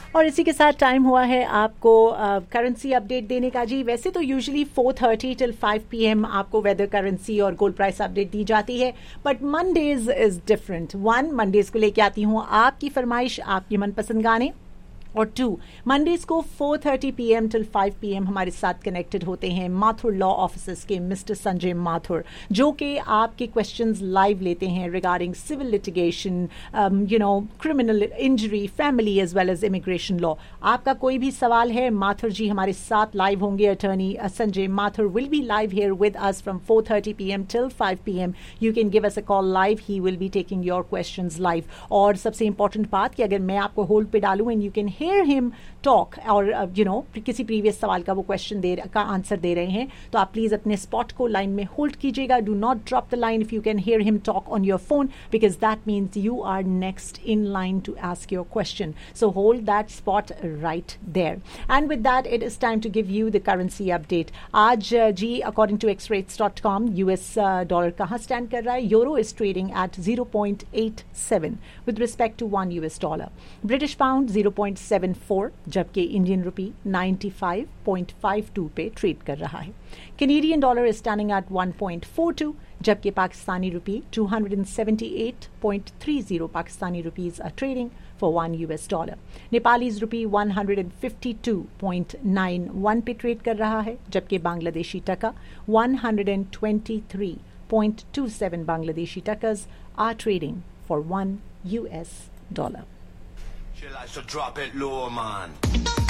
और इसी के साथ टाइम हुआ है आपको करेंसी अपडेट देने का जी। वैसे तो यूजुअली 4:30 till 5 PM आपको वेदर, करेंसी और गोल्ड प्राइस अपडेट दी जाती है, but Mondays is different. Mondays को लेके आती हूँ आपकी फरमाइश, आपकी मनपसंद गाने, और 2 मंडेज को 4:30 PM till 5 PM हमारे साथ कनेक्टेड होते हैं माथुर लॉ ऑफिसर्स के मिस्टर संजय माथुर, जो कि आपके क्वेश्चंस लाइव लेते हैं regarding civil litigation, criminal injury, family as well as immigration law. आपका कोई भी सवाल है, माथुर जी हमारे साथ लाइव होंगे। Attorney Sanjay Mathur will be live here with us from 4:30 PM till 5 PM। You can give us a call live, he will be taking your questions live. और सबसे इंपॉर्टेंट बात कि अगर मैं आपको होल्ड पे डालूं and you can hear him talk, और किसी प्रीवियस सवाल का वो क्वेश्चन का आंसर दे रहे हैं, तो आप प्लीज अपने स्पॉट को लाइन में होल्ड कीजिएगा। Do not drop the line if you can hear him talk on your phone, because that means you are next in line to ask your question. So hold that spot right there. And with that, it is time to give you the currency update. आज जी according to xrates.com US dollar कहाँ stand कर रहा है? Euro is trading at 0.87 with respect to $1 US. British pound 0.74, जबकि Indian rupee 95.52 पे trade कर रहा है। Canadian dollar is standing at 1.42, जबकि पाकिस्तानी रुपी 278.30 Pakistani rupees are trading for $1 US. Nepalese रुपी 152.91 पे ट्रेड कर रहा है, जबकि बांग्लादेशी टका 123.27 Bangladeshi टकास are trading for $1 US. She likes to drop it low, man.